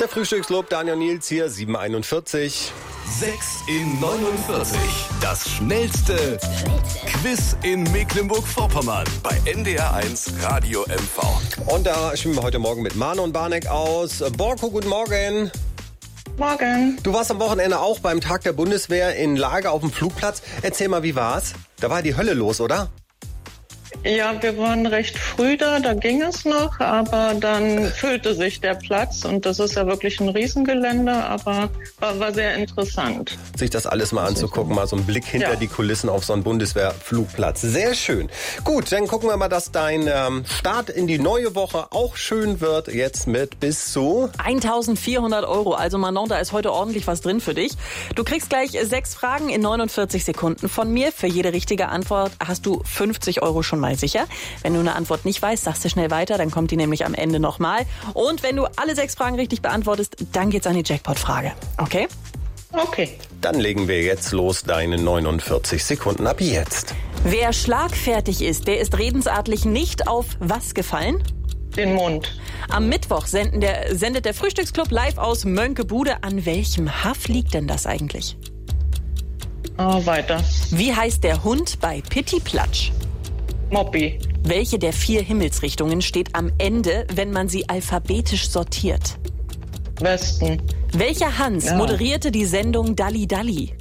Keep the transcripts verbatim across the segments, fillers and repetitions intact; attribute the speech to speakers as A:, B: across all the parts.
A: Der Frühstückslob, Daniel Nils hier, sieben Uhr einundvierzig.
B: sechs in neunundvierzig. Das schnellste Quiz in Mecklenburg-Vorpommern bei N D R eins Radio M V.
A: Und da spielen wir heute Morgen mit Manu und Barnek aus. Borko, guten Morgen.
C: Morgen.
A: Du warst am Wochenende auch beim Tag der Bundeswehr in Lager auf dem Flugplatz. Erzähl mal, wie war's? Da war die Hölle los, oder?
C: Ja, wir waren recht früh da, da ging es noch, aber dann füllte sich der Platz und das ist ja wirklich ein Riesengelände, aber war, war sehr interessant.
A: Sich das alles mal anzugucken, mal so einen Blick hinter
C: Ja.
A: die Kulissen auf so einen Bundeswehrflugplatz. Sehr schön. Gut, dann gucken wir mal, dass dein ähm, Start in die neue Woche auch schön wird. Jetzt mit bis zu...
D: eintausendvierhundert Euro. Also Manon, da ist heute ordentlich was drin für dich. Du kriegst gleich sechs Fragen in neunundvierzig Sekunden von mir. Für jede richtige Antwort hast du fünfzig Euro schon mal sicher. Wenn du eine Antwort nicht weißt, sagst du schnell weiter, dann kommt die nämlich am Ende nochmal. Und wenn du alle sechs Fragen richtig beantwortest, dann geht's an die Jackpot-Frage. Okay?
C: Okay.
A: Dann legen wir jetzt los, deine neunundvierzig Sekunden ab jetzt.
D: Wer schlagfertig ist, der ist redensartlich nicht auf was gefallen?
C: Den Mund.
D: Am Mittwoch senden der, sendet der Frühstücksclub live aus Mönckebude. An welchem Haff liegt denn das eigentlich?
C: Ah, weiter.
D: Wie heißt der Hund bei Pitti Platsch?
C: Moppi.
D: Welche der vier Himmelsrichtungen steht am Ende, wenn man sie alphabetisch sortiert?
C: Westen.
D: Welcher Hans
C: Ja.
D: moderierte die Sendung Dalli Dalli?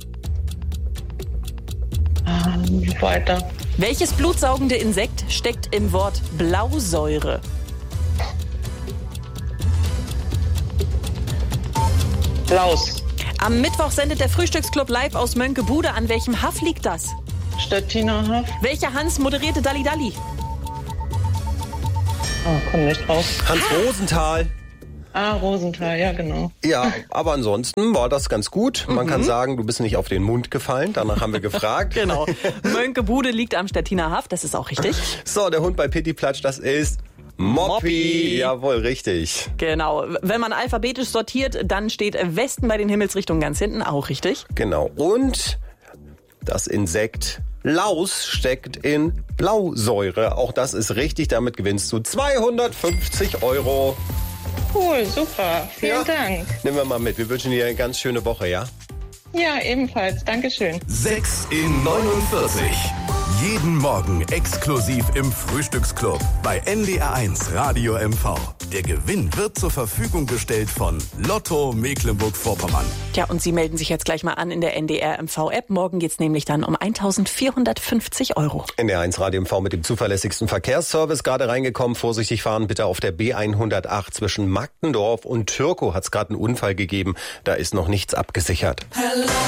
C: Ah, weiter.
D: Welches blutsaugende Insekt steckt im Wort Blausäure?
C: Laus.
D: Am Mittwoch sendet der Frühstücksclub live aus Mönckebude. An welchem Haff liegt das?
C: Stettiner Haff.
D: Welcher Hans moderierte Dalli Dalli?
C: Ah, komm nicht raus.
A: Hans Rosenthal.
C: Ah, Rosenthal, ja genau.
A: Ja, aber ansonsten war das ganz gut. Man kann sagen, du bist nicht auf den Mund gefallen. Danach haben wir gefragt.
D: Genau. Mönckebude liegt am Stettiner Haff, das ist auch richtig.
A: So, der Hund bei Pitti Platsch, das ist Moppi.
D: Moppi.
A: Jawohl, richtig.
D: Genau. Wenn man alphabetisch sortiert, dann steht Westen bei den Himmelsrichtungen ganz hinten, auch richtig.
A: Genau. Und das Insekt Laus steckt in Blausäure. Auch das ist richtig. Damit gewinnst du zweihundertfünfzig Euro.
C: Cool, super. Vielen
A: Ja.
C: Dank.
A: Nehmen wir mal mit. Wir wünschen dir eine ganz schöne Woche, ja?
C: Ja, ebenfalls. Dankeschön.
B: sechs in neunundvierzig. Jeden Morgen exklusiv im Frühstücksclub bei N D R eins Radio M V. Der Gewinn wird zur Verfügung gestellt von Lotto Mecklenburg-Vorpommern.
D: Tja, und Sie melden sich jetzt gleich mal an in der N D R M V-App. Morgen geht's nämlich dann um eintausendvierhundertfünfzig Euro.
A: N D R eins Radio M V mit dem zuverlässigsten Verkehrsservice gerade reingekommen. Vorsichtig fahren bitte auf der B hundertacht zwischen Magdendorf und Türkow. Hat es gerade einen Unfall gegeben. Da ist noch nichts abgesichert.
E: Hello.